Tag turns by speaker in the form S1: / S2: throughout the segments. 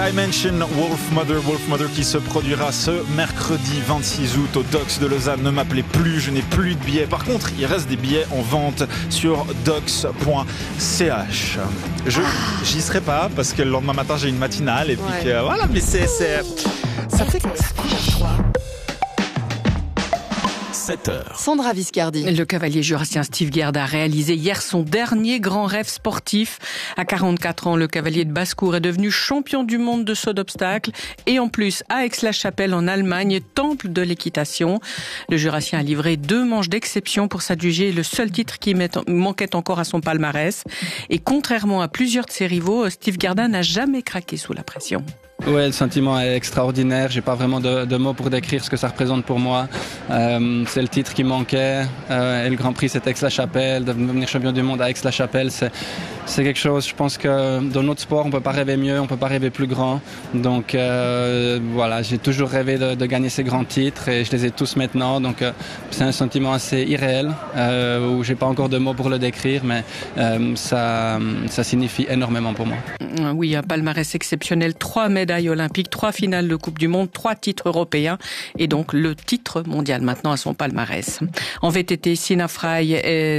S1: Dimension Wolf Mother qui se produira ce mercredi 26 août au Docks de Lausanne. Ne m'appelez plus, je n'ai plus de billets. Par contre, il reste des billets en vente sur docks.ch. J'y serai pas parce que le lendemain matin j'ai une matinale et puis voilà, mais ça fait
S2: 7h.
S3: Sandra Viscardi.
S4: Le cavalier jurassien Steve Gerd a réalisé hier son dernier grand rêve sportif. À 44 ans, le cavalier de basse-cour est devenu champion du monde de saut d'obstacle et en plus, à Aix-la-Chapelle en Allemagne, temple de l'équitation. Le jurassien a livré 2 manches d'exception pour s'adjuger le seul titre qui manquait encore à son palmarès. Et contrairement à plusieurs de ses rivaux, Steve Gerdin n'a jamais craqué sous la pression.
S5: Ouais, le sentiment est extraordinaire. J'ai pas vraiment de mots pour décrire ce que ça représente pour moi. C'est le titre qui manquait. Et le Grand Prix, c'est Aix-la-Chapelle. Devenir champion du monde à Aix-la-Chapelle, c'est quelque chose. Je pense que dans notre sport, on peut pas rêver mieux, on peut pas rêver plus grand. Donc voilà, j'ai toujours rêvé de gagner ces grands titres et je les ai tous maintenant. Donc c'est un sentiment assez irréel où j'ai pas encore de mots pour le décrire, mais ça signifie énormément pour moi.
S4: Oui, un palmarès exceptionnel. 3 médailles olympiques, 3 finales de Coupe du Monde, 3 titres européens et donc le titre mondial maintenant à son palmarès. En VTT, Sina Frey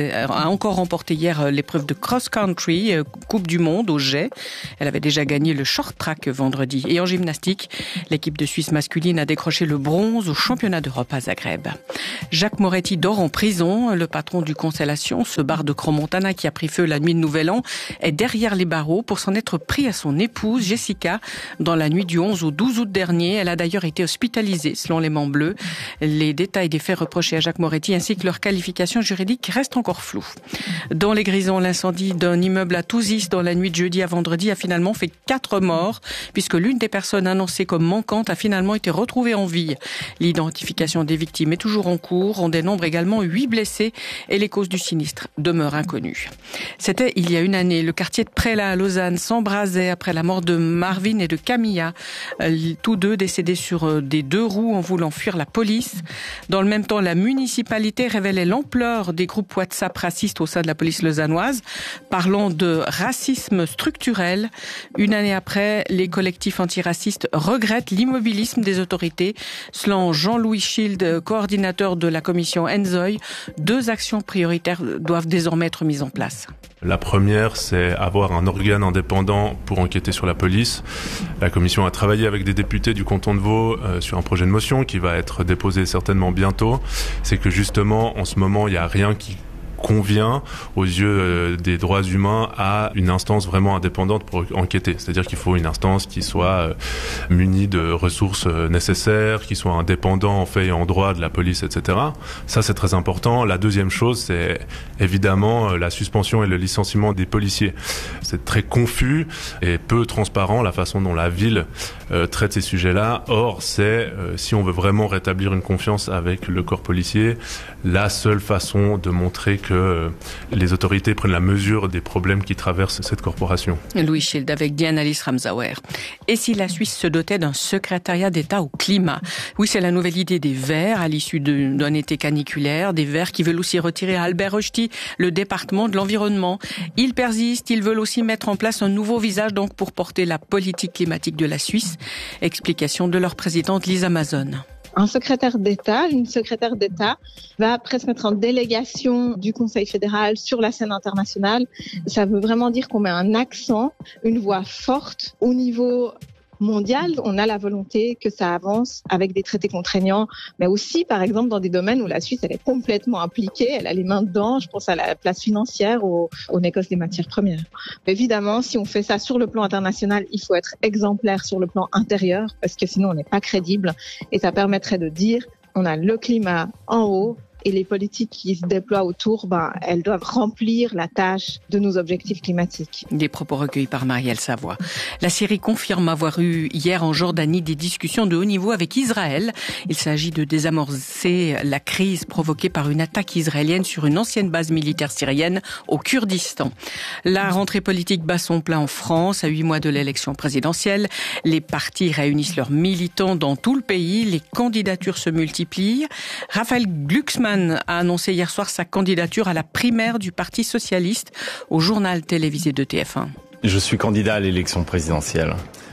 S4: a encore remporté hier l'épreuve de cross-country, Coupe du Monde au jet. Elle avait déjà gagné le short track vendredi. Et en gymnastique, l'équipe de Suisse masculine a décroché le bronze au championnat d'Europe à Zagreb. Jacques Moretti dort en prison. Le patron du Constellation, ce bar de Crans-Montana qui a pris feu la nuit de Nouvel An, est derrière les barreaux pour s'en être pris à son épouse Jessica dans la nuit du 11 au 12 août dernier. Elle a d'ailleurs été hospitalisée selon les Mans Bleus. Les détails des faits reprochés à Jacques Moretti ainsi que leur qualification juridique restent encore flous. Dans les Grisons, l'incendie d'un immeuble à Touzis dans la nuit de jeudi à vendredi a finalement fait 4 morts puisque l'une des personnes annoncées comme manquante a finalement été retrouvée en vie. L'identification des victimes est toujours en cours. On dénombre également 8 blessés et les causes du sinistre demeurent inconnues. C'était il y a une année. Le quartier de Prélat à Lausanne s'embrasait après la mort de Marvin et de Camilla, tous deux décédés sur des 2 roues en voulant fuir la police. Dans le même temps, la municipalité révélait l'ampleur des groupes WhatsApp racistes au sein de la police lausannoise, parlant de racisme structurel. Une année après, les collectifs antiracistes regrettent l'immobilisme des autorités. Selon Jean-Louis Schild, coordinateur de la commission Enzoy, 2 actions prioritaires doivent désormais être mises en place.
S6: La première, c'est avoir un organe indépendant pour enquêter sur la police. La commission a travaillé avec des députés du canton de Vaud sur un projet de motion qui va être déposé certainement bientôt. C'est que justement, en ce moment, il n'y a rien qui convient aux yeux des droits humains à une instance vraiment indépendante pour enquêter. C'est-à-dire qu'il faut une instance qui soit munie de ressources nécessaires, qui soit indépendant en fait et en droit de la police, etc. Ça, c'est très important. La deuxième chose, c'est évidemment la suspension et le licenciement des policiers. C'est très confus et peu transparent la façon dont la ville traite ces sujets-là. Or, c'est, si on veut vraiment rétablir une confiance avec le corps policier, la seule façon de montrer que les autorités prennent la mesure des problèmes qui traversent cette corporation.
S4: Louis Schild avec Diane-Alice Ramsauer. Et si la Suisse se dotait d'un secrétariat d'État au climat? Oui, c'est la nouvelle idée des Verts à l'issue d'un été caniculaire. Des Verts qui veulent aussi retirer à Albert Rochety le département de l'environnement. Ils persistent, ils veulent aussi mettre en place un nouveau visage donc pour porter la politique climatique de la Suisse. Explication de leur présidente Lisa Mazon.
S7: Un secrétaire d'État, une secrétaire d'État va presque mettre en délégation du Conseil fédéral sur la scène internationale. Ça veut vraiment dire qu'on met un accent, une voix forte au niveau mondial. On a la volonté que ça avance avec des traités contraignants, mais aussi, par exemple, dans des domaines où la Suisse, elle est complètement impliquée, elle a les mains dedans. Je pense à la place financière, au négoce des matières premières. Mais évidemment, si on fait ça sur le plan international, il faut être exemplaire sur le plan intérieur, parce que sinon, on n'est pas crédible. Et ça permettrait de dire, on a le climat en haut, et les politiques qui se déploient autour, elles doivent remplir la tâche de nos objectifs climatiques.
S4: Des propos recueillis par Marielle Savoie. La Syrie confirme avoir eu hier en Jordanie des discussions de haut niveau avec Israël. Il s'agit de désamorcer la crise provoquée par une attaque israélienne sur une ancienne base militaire syrienne au Kurdistan. La rentrée politique bat son plein en France à 8 mois de l'élection présidentielle. Les partis réunissent leurs militants dans tout le pays. Les candidatures se multiplient. Raphaël Glucksmann a annoncé hier soir sa candidature à la primaire du Parti socialiste au journal télévisé de TF1.
S8: Je suis candidat à l'élection présidentielle.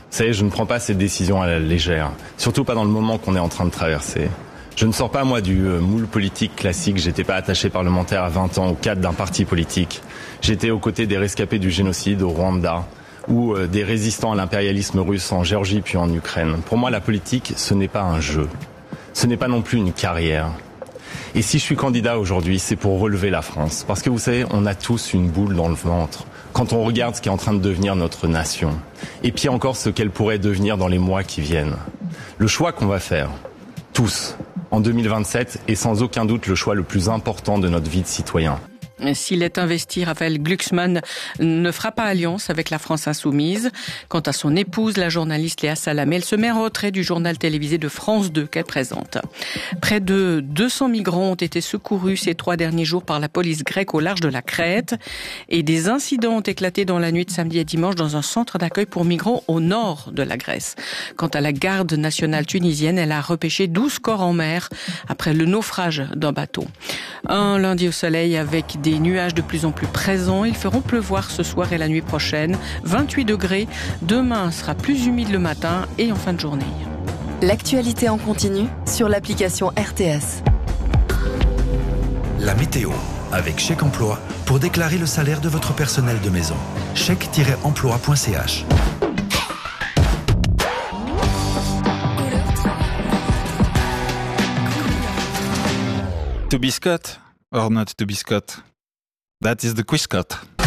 S3: Vous savez, je ne prends pas ces décisions à la légère, surtout pas dans le moment qu'on est en train de traverser. Je ne sors pas, moi, du moule politique classique. J'étais pas attaché parlementaire à 20 ans au cadre d'un parti politique. J'étais aux côtés des rescapés du génocide au Rwanda ou des résistants à l'impérialisme russe en Géorgie puis en Ukraine. Pour moi, la politique, ce n'est pas un jeu. Ce n'est pas non plus une carrière. Et si je suis candidat aujourd'hui, c'est pour relever la France. Parce que vous savez, on a tous une boule dans le ventre quand on regarde ce qui est en train de devenir notre nation. Et puis encore ce qu'elle pourrait devenir dans les mois qui viennent. Le choix qu'on va faire, tous, en 2027, est sans aucun doute le choix le plus important de notre vie de citoyen.
S4: S'il est investi, Raphaël Glucksmann ne fera pas alliance avec la France insoumise. Quant à son épouse, la journaliste Léa Salamé, elle se met en retrait du journal télévisé de France 2 qu'elle présente. Près de 200 migrants ont été secourus ces 3 derniers jours par la police grecque au large de la Crète. Et des incidents ont éclaté dans la nuit de samedi et dimanche dans un centre d'accueil pour migrants au nord de la Grèce. Quant à la garde nationale tunisienne, elle a repêché 12 corps en mer après le naufrage d'un bateau. Un lundi au soleil avec des nuages de plus en plus présents. Ils feront pleuvoir ce soir et la nuit prochaine. 28 degrés. Demain sera plus humide le matin et en fin de journée.
S8: L'actualité en continu sur l'application RTS.
S2: La météo avec Chèque Emploi pour déclarer le salaire de votre personnel de maison. chèque-emploi.ch.
S1: To be Scott or not to be Scott? That is the Quizcott.